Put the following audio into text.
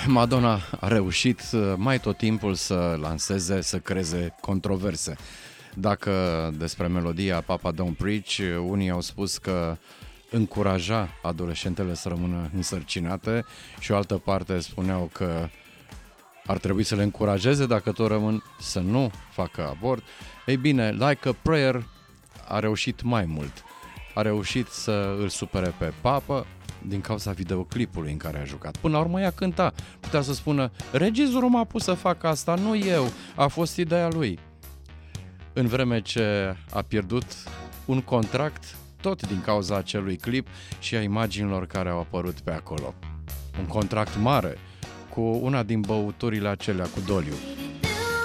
Madonna a reușit mai tot timpul să lanseze, să creeze controverse. Dacă despre melodia Papa Don't Preach, unii au spus că încuraja adolescentele să rămână însărcinate și o altă parte spuneau că ar trebui să le încurajeze, dacă tot rămân, să nu facă abort. Ei bine, Like a Prayer a reușit mai mult. A reușit să îl supere pe Papă din cauza videoclipului în care a jucat. Până la urmă ea cânta. Putea să spună, regizorul m-a pus să fac asta, nu eu, a fost ideea lui. În vreme ce a pierdut un contract tot din cauza acelui clip și a imaginilor care au apărut pe acolo. Un contract mare cu una din băuturile acelea cu doliu.